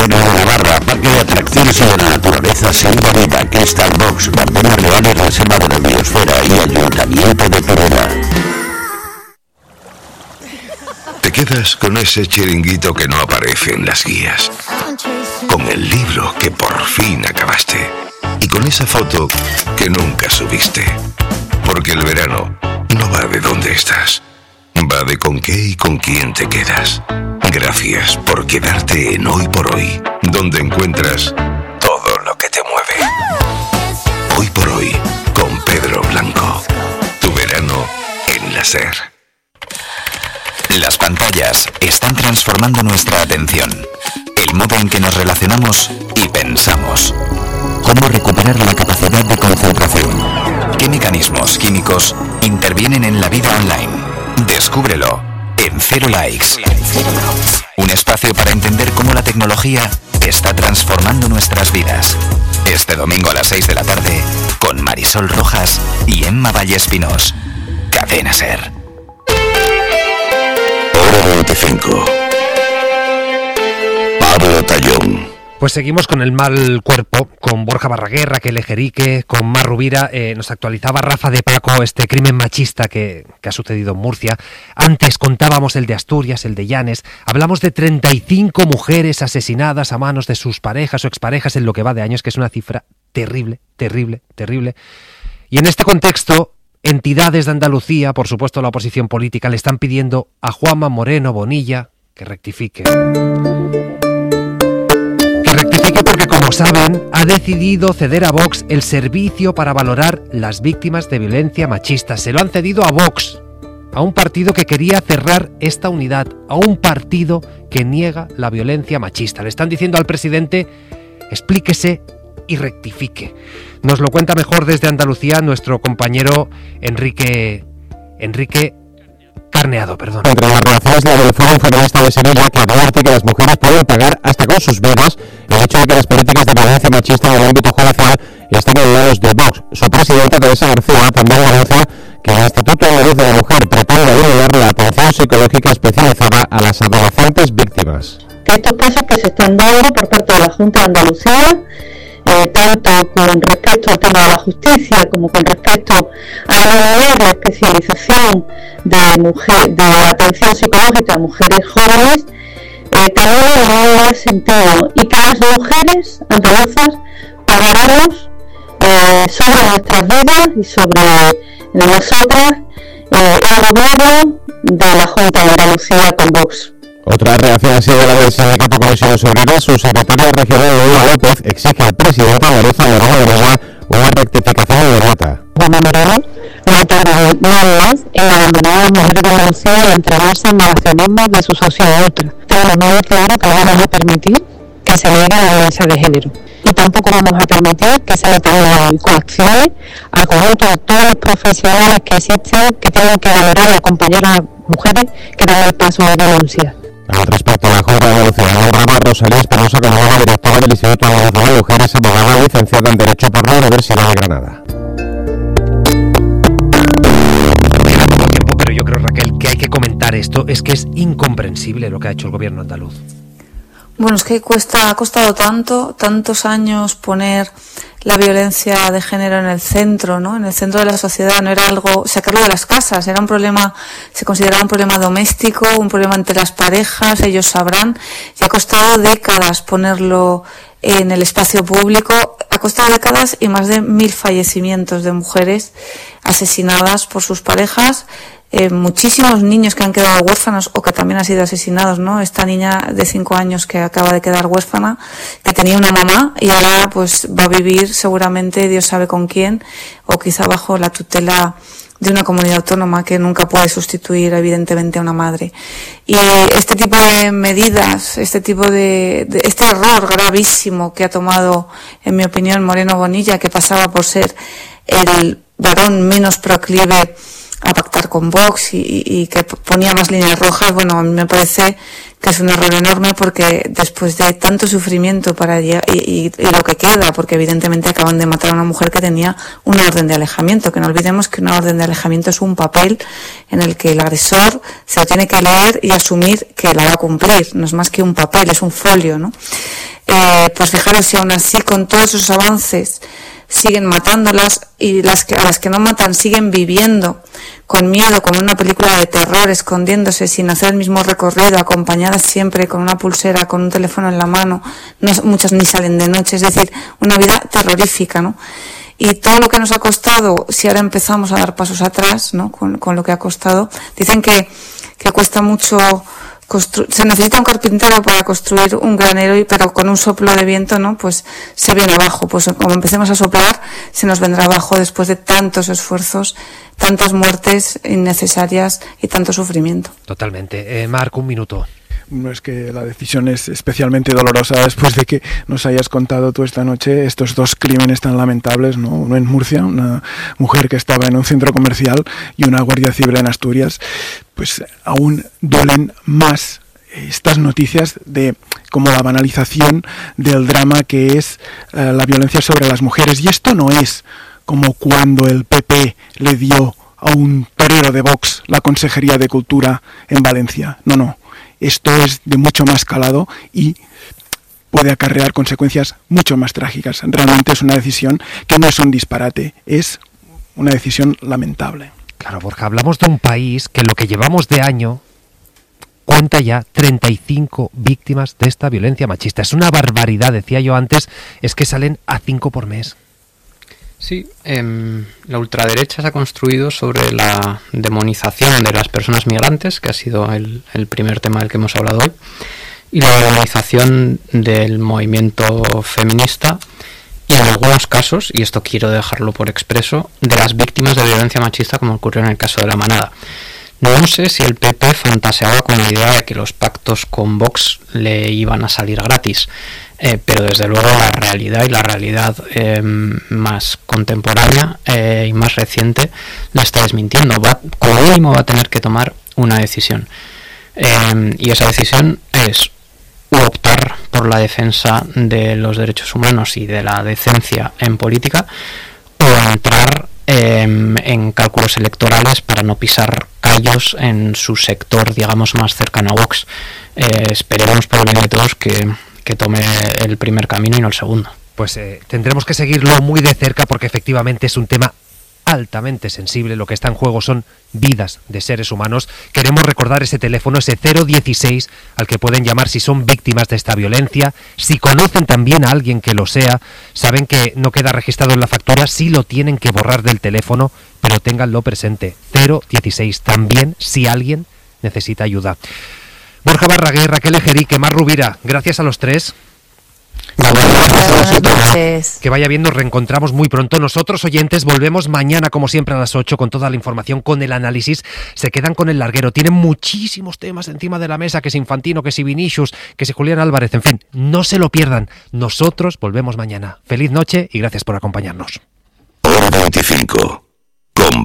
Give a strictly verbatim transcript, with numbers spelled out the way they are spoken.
Moreno de Navarra, Parque de Atracciones y de la Naturaleza Selva Viva, Crystal Box, Banderas Reales, Reserva de la Biosfera y Ayuntamiento de Pereda. Te quedas con ese chiringuito que no aparece en las guías, con el libro que por fin acabaste y con esa foto que nunca subiste. Porque el verano no va de dónde estás, va de con qué y con quién te quedas. Gracias por quedarte en Hoy por Hoy, donde encuentras todo lo que te mueve. Hoy por Hoy, con Pedro Blanco. Tu verano en la SER. Las pantallas están transformando nuestra atención, el modo en que nos relacionamos y pensamos. ¿Cómo recuperar la capacidad de concentración? ¿Qué mecanismos químicos intervienen en la vida online? Descúbrelo en Cero Likes. Un espacio para entender cómo la tecnología está transformando nuestras vidas. Este domingo a las seis de la tarde, con Marisol Rojas y Emma Vallespinos. Cadena SER. Hora veinticinco. Pablo Tallón. Pues seguimos con el mal cuerpo, con Borja Barraguer, Raquel Ejerique, con Mar Rubira. Eh, nos actualizaba Rafa de Paco este crimen machista que, que ha sucedido en Murcia. Antes contábamos el de Asturias, el de Llanes. Hablamos de treinta y cinco mujeres asesinadas a manos de sus parejas o exparejas en lo que va de años, que es una cifra terrible, terrible, terrible. Y en este contexto, entidades de Andalucía, por supuesto la oposición política, le están pidiendo a Juanma Moreno Bonilla que rectifique. Rectifique porque, como saben, ha decidido ceder a Vox el servicio para valorar las víctimas de violencia machista. Se lo han cedido a Vox, a un partido que quería cerrar esta unidad, a un partido que niega la violencia machista. Le están diciendo al presidente, explíquese y rectifique. Nos lo cuenta mejor desde Andalucía nuestro compañero Enrique Enrique Carneado, perdón. Entre las reacciones de la Evolución Feminista de Sevilla, que advierte que las mujeres pueden pagar hasta con sus vidas el hecho de que las políticas de violencia machista en el ámbito judicial están en manos de Vox. Su presidenta, Teresa García, también anuncia que el Instituto Andaluz de la Mujer pretende eliminar la atención psicológica especializada a las adolescentes víctimas. Que estos pasos que se están dando por parte de la Junta de Andalucía, Eh, tanto con respecto al tema de la justicia como con respecto a la nueva especialización de, mujer, de atención psicológica a mujeres jóvenes, eh, también en ese sentido, y que las mujeres andaluzas pagaremos eh, sobre nuestras vidas y sobre nosotras eh, el gobierno de la Junta de Andalucía con Vox. Otra reacción ha sido la del sindicato Comisiones Obreras. Su secretaria regional, Lola López, exige al presidente Lorenzo Moreno de Vega una rectificación inmediata. Juanma Moreno no tarda más en abandonar a las mujeres de Andalucía y entregarse en negacionismo de su socio de otra. Tenemos muy claro que no vamos a permitir que se niegue la violencia de género. Y tampoco vamos a permitir que se le tengan coacciones al conjunto de todos los profesionales que existen, que tienen que valorar a las compañeras mujeres que dan el paso de denuncia. Al respecto, la Junta de Andalucía nombraba a Rosalía Espinosa como nueva directora del Instituto Andaluz de las Mujeres, abogada licenciada en Derecho por la Universidad de Granada. Queda poco tiempo, pero yo creo, Raquel, que hay que comentar esto. Es que es incomprensible lo que ha hecho el gobierno andaluz. Bueno, es que cuesta, ha costado tanto, tantos años poner la violencia de género en el centro, ¿no? En el centro de la sociedad. No era algo, sacarlo de las casas, era un problema, se consideraba un problema doméstico, un problema entre las parejas, ellos sabrán, y ha costado décadas ponerlo en el espacio público, ha costado décadas y más de mil fallecimientos de mujeres asesinadas por sus parejas. Eh, muchísimos niños que han quedado huérfanos o que también han sido asesinados, ¿no? Esta niña de cinco años que acaba de quedar huérfana, que tenía una mamá y ahora pues va a vivir seguramente Dios sabe con quién, o quizá bajo la tutela de una comunidad autónoma que nunca puede sustituir evidentemente a una madre. Y este tipo de medidas, este tipo de, de este error gravísimo que ha tomado, en mi opinión, Moreno Bonilla, que pasaba por ser el varón menos proclive a pactar con Vox y, y, y que ponía más líneas rojas, bueno, a mí me parece que es un error enorme, porque después de tanto sufrimiento para y, y, y lo que queda, porque evidentemente acaban de matar a una mujer que tenía una orden de alejamiento, que no olvidemos que una orden de alejamiento es un papel en el que el agresor se lo tiene que leer y asumir que la va a cumplir, no es más que un papel, es un folio, ¿no? Eh, pues fijaros si aún así con todos esos avances siguen matándolas y las que, a las que no matan siguen viviendo con miedo, con una película de terror, escondiéndose sin hacer el mismo recorrido, acompañadas siempre con una pulsera, con un teléfono en la mano, no, muchas ni salen de noche, es decir, una vida terrorífica, ¿no? Y todo lo que nos ha costado, si ahora empezamos a dar pasos atrás, ¿no? Con, con lo que ha costado, dicen que, que cuesta mucho constru- se necesita un carpintero para construir un granero, pero con un soplo de viento, ¿no? Pues se viene abajo. Pues como empecemos a soplar, se nos vendrá abajo después de tantos esfuerzos, tantas muertes innecesarias y tanto sufrimiento. Totalmente. Eh, Marc, un minuto. No, es que la decisión es especialmente dolorosa después de que nos hayas contado tú esta noche estos dos crímenes tan lamentables, ¿no? Uno en Murcia, una mujer que estaba en un centro comercial, y una guardia civil en Asturias. Pues aún duelen más estas noticias de como la banalización del drama que es eh, la violencia sobre las mujeres. Y esto no es como cuando el P P le dio a un torero de Vox la Consejería de Cultura en Valencia. No, no. Esto es de mucho más calado y puede acarrear consecuencias mucho más trágicas. Realmente es una decisión que no es un disparate, es una decisión lamentable. Claro, Borja, hablamos de un país que en lo que llevamos de año cuenta ya treinta y cinco víctimas de esta violencia machista. Es una barbaridad, decía yo antes, es que salen a cinco por mes. Sí, eh, la ultraderecha se ha construido sobre la demonización de las personas migrantes, que ha sido el, el primer tema del que hemos hablado hoy, y la demonización del movimiento feminista, y en algunos casos, y esto quiero dejarlo por expreso, de las víctimas de violencia machista, como ocurrió en el caso de La Manada. No sé si el P P fantaseaba con la idea de que los pactos con Vox le iban a salir gratis, eh, pero desde luego la realidad y la realidad eh, más contemporánea eh, y más reciente la está desmintiendo. Va, como mínimo va a tener que tomar una decisión, eh, y esa decisión es optar por la defensa de los derechos humanos y de la decencia en política, o entrar eh, en cálculos electorales para no pisar callos en su sector, digamos, más cercano a Vox. Eh, esperemos por el bien de todos que, que tome el primer camino y no el segundo. Pues eh, tendremos que seguirlo muy de cerca porque efectivamente es un tema altamente sensible. Lo que está en juego son vidas de seres humanos. Queremos recordar ese teléfono, ese cero dieciséis, al que pueden llamar si son víctimas de esta violencia. Si conocen también a alguien que lo sea, saben que no queda registrado en la factura, sí lo tienen que borrar del teléfono, pero ténganlo presente. cero dieciséis, también si alguien necesita ayuda. Borja Barraguer, Raquel Ejerique, Marc Rovira, gracias a los tres. Buenas noches. Que vaya bien, nos reencontramos muy pronto. Nosotros, oyentes, volvemos mañana como siempre a las ocho con toda la información, con el análisis. Se quedan con el larguero, tienen muchísimos temas encima de la mesa, que si Infantino, que si Vinicius, que si Julián Álvarez, en fin, no se lo pierdan. Nosotros volvemos mañana. Feliz noche y gracias por acompañarnos. Hora veinticinco con